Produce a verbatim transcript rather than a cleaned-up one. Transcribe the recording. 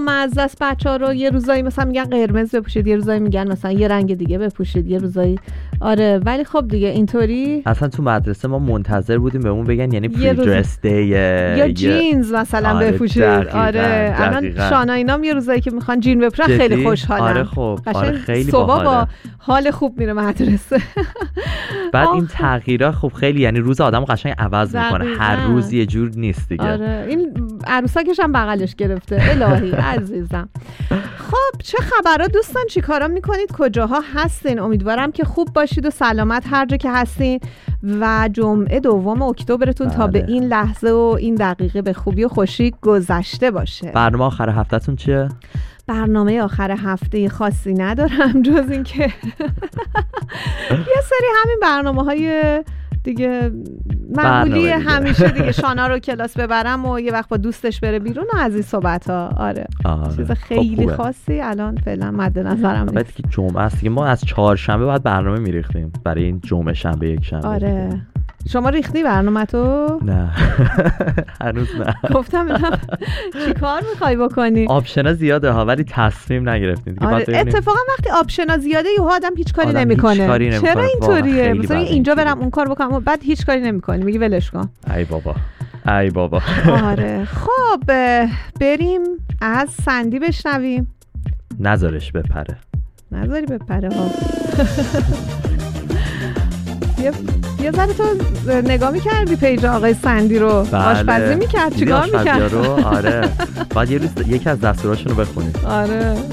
بامزه است. بچه‌ها رو یه روزایی مثلا میگن قرمز بپوشید، یه روزایی میگن مثلا یه رنگ دیگه بپوشید، یه روزایی آره. ولی خب دیگه اینطوری اصلا تو مدرسه ما منتظر بودیم بهمون بگن یعنی پری درس دی یا جینز مثلا آره بپوشید. آره الان شانا اینام یه روزایی که میخوان جین بپوشن خیلی خوشحالن. آره خب آره خیلی باحاله. با حال خوب میره مدرسه. بعد این تغییرها خب خیلی یعنی روز آدمو قشنگ عوض میکنه، هر روز یه جور نیست دیگه. آره این عروسکش هم بغلش گرفته. الهی عزیزم. خب چه خبرها دوستان؟ چیکارا میکنید؟ کجاها هستین؟ امیدوارم که خوب باشید و سلامت هر جا که هستین و جمعه دوم اکتبرتون تا به این لحظه و این دقیقه به خوبی و خوشی گذشته باشه. برنامه آخر هفتهتون چیه؟ برنامه آخر هفته خاصی ندارم جز این که یه سری همین برنامه‌های دیگه معمولی همیشه دیگه، شانا رو کلاس ببرم و یه وقت با دوستش بره بیرون و از این صحبت ها. آره, آره. چیز خیلی خب خاصی الان فعلا مد نظرم نیست. بعد که جمعه است دیگه، ما از چهارشنبه بعد برنامه میریختیم برای این جمعه شنبه یک شنبه. آره شما ریختی برنامه تو؟ نه هنوز نه. گفتم اینا چی کار میخوای بکنی؟ آپشنا زیاده ها ولی تصمیم نگرفتیم دیگه. آره اتفاقا وقتی آپشنا زیاده یهو آدم هیچ کاری نمیکنه. چرا اینطوریه؟ مثلا اینجا برم اون کار بکنم بعد هیچ کاری نمیکنی، میگی ولش کن. ای بابا ای بابا. آره خب بریم از سندی بشنویم. نذارش بپره. نذاری بپره ها. یه یه ذره تو نگاه می‌کردی پیج آقای سندی رو؟ بله. آشپزی می‌کرد چیکار می‌کرد؟ آره بعد یه روز یکی از دستوراشون رو بخونید. آره